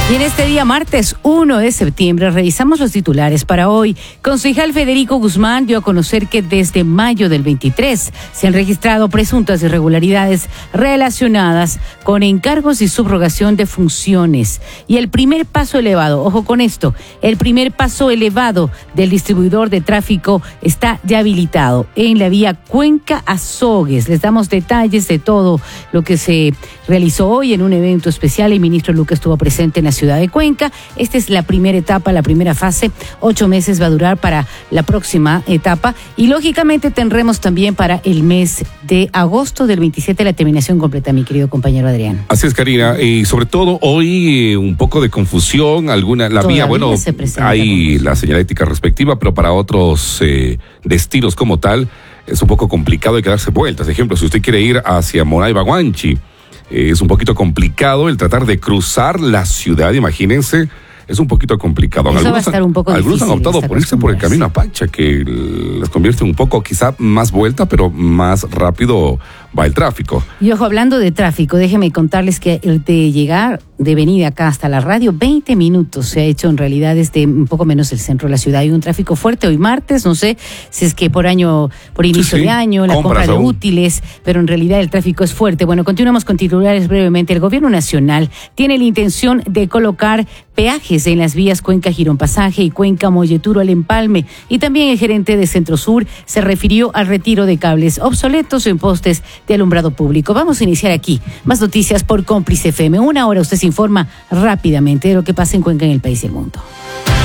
Y en este día, martes 1 de septiembre, revisamos los titulares para hoy. Concejal Federico Guzmán dio a conocer que desde mayo del 23 se han registrado presuntas irregularidades relacionadas con encargos y subrogación de funciones. Y el primer paso elevado, ojo con esto, el primer paso elevado del distribuidor de tráfico está ya habilitado en la vía Cuenca-Azogues. Les damos detalles de todo lo que se realizó hoy en un evento especial. El ministro Luque estuvo presente en la ciudad de Cuenca. Esta es la primera etapa, la primera fase. 8 meses va a durar para la próxima etapa. Y lógicamente tendremos también para el mes de agosto del 27 la terminación completa, mi querido compañero Adrián. Así es, Karina. Y sobre todo hoy un poco de confusión. La vía, bueno, hay la señalética respectiva, pero para otros destinos como tal es un poco complicado de darse vueltas. Ejemplo, si usted quiere ir hacia Moray-Baguanchi, es un poquito complicado el tratar de cruzar la ciudad, imagínense, es un poquito complicado. Eso va a estar un poco difícil. Algunos han optado por irse por el camino Apache, que les convierte un poco, quizá más vuelta, pero más rápido va el tráfico. Y ojo, hablando de tráfico, déjenme contarles que el de llegar, de venir acá hasta la radio, 20 minutos se ha hecho en realidad desde un poco menos el centro de la ciudad. Hay un tráfico fuerte hoy martes, no sé si es que por inicio de año, la compra de útiles, pero en realidad el tráfico es fuerte. Bueno, continuamos con titulares brevemente. El gobierno nacional tiene la intención de colocar peajes en las vías Cuenca-Girón Pasaje y Cuenca-Molleturo al Empalme. Y también el gerente de Centro Sur se refirió al retiro de cables obsoletos en postes de alumbrado público. Vamos a iniciar aquí. Más noticias por Cómplice FM. Una hora usted se informa rápidamente de lo que pasa en Cuenca, en el país y el mundo.